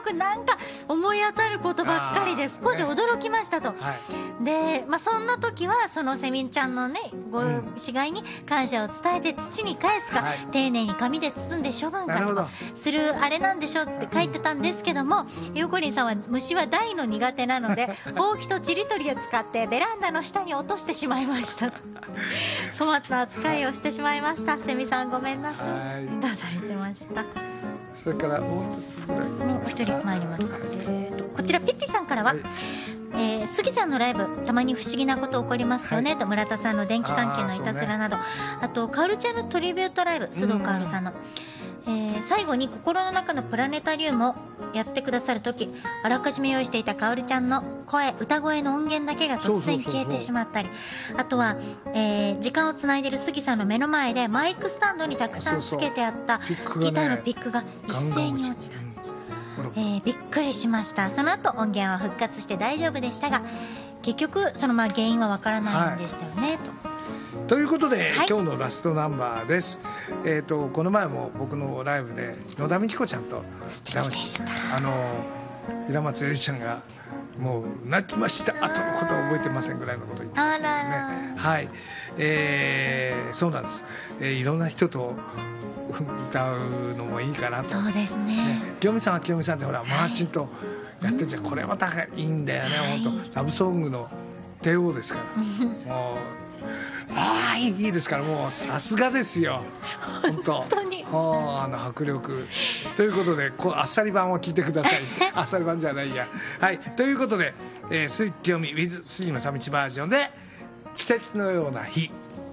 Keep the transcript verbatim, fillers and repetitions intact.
くなんか思い当たることばっかりで少し驚きましたと、 はい、 で、まあ、そんな時はそのセミンちゃんのねご死骸に感謝を伝えて土に返すか、はい、丁寧に紙で包んで処分かとかするあれなんでしょって書いてたんですけども、ゆうこりんさんは虫は大の苦手なのでほうきとちりとりを使ってベランダの下に落としてしまいましたと粗末な扱いをしてしまいました。セミさんごめんなさい、いただいてました。 それからもう一つぐらいもう一人参りますか、えー、とこちらピッピさんからは、はい、えー、杉さんのライブたまに不思議なこと起こりますよね、はい、と村田さんの電気関係のいたずらなど あ,、ね、あとカオルちゃんのトリビュートライブ須藤カオルさんの、えー、最後に心の中のプラネタリウムをやってくださるとき、あらかじめ用意していたカオルちゃんの声歌声の音源だけが突然消えてしまったり、あとは、えー、時間をつないでる杉さんの目の前でマイクスタンドにたくさんつけてあったギターのピックが一斉に落ちた、えー、びっくりしました。その後音源は復活して大丈夫でしたが、結局そのまあ原因はわからないんでしたよね、はい、とということで、はい、今日のラストナンバーです。えーと、この前も僕のライブで野田美希子ちゃんと素敵でした。 あの平松愛理ちゃんがもう泣きました後のことは覚えてませんぐらいのことを言ってましたけどね。はい、えー、そうなんです、えー、いろんな人と歌うのもいいかなと。 そうですね。 清美さんは清美さんでほら、はい、マーチンとやってんじゃん、これまたいいんだよね、はい、本当ラブソングの帝王ですからもうああいいですから、もうさすがですよ本当本当にあの迫力ということで、こうあっさり版を聞いてくださいあっさり版じゃないや、はいということで、えー、鈴木清美 with 杉野さみちバージョンで季節のような日。